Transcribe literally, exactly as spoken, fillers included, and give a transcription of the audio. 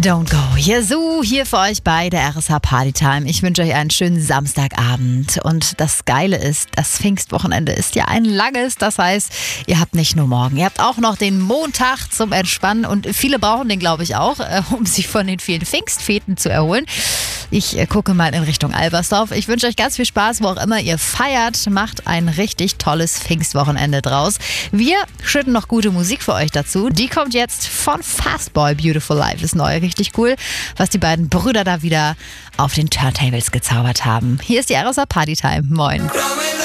Don't go. Yazoo hier für euch bei der R S H Partytime. Ich wünsche euch einen schönen Samstagabend. Und das Geile ist, das Pfingstwochenende ist ja ein langes. Das heißt, ihr habt nicht nur morgen, ihr habt auch noch den Montag zum Entspannen. Und viele brauchen den, glaube ich, auch, um sich von den vielen Pfingstfeten zu erholen. Ich gucke mal in Richtung Albersdorf. Ich wünsche euch ganz viel Spaß, wo auch immer ihr feiert. Macht ein richtig tolles Pfingstwochenende draus. Wir schütten noch gute Musik für euch dazu. Die kommt jetzt von Fastboy. Beautiful Life ist neu. Richtig cool, was die beiden Brüder da wieder auf den Turntables gezaubert haben. Hier ist die R S H Partytime. Moin.